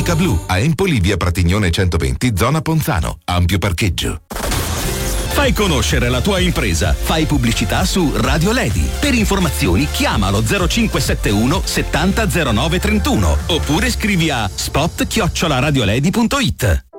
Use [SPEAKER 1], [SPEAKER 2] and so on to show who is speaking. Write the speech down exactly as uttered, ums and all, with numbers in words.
[SPEAKER 1] Ottica Blu, a Empoli via Pratignone centoventi, zona Ponzano. Ampio parcheggio.
[SPEAKER 2] Fai conoscere la tua impresa. Fai pubblicità su Radio Ledi. Per informazioni chiama lo zero cinque sette uno settanta zero nove trentuno oppure scrivi a spot chiocciola radioledi punto it.